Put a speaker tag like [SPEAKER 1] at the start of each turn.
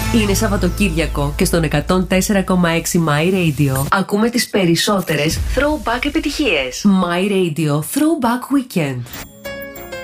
[SPEAKER 1] Είναι Σαββατοκύριακο και στον 104,6 My Radio ακούμε τις περισσότερες throwback επιτυχίες. My Radio Throwback Weekend.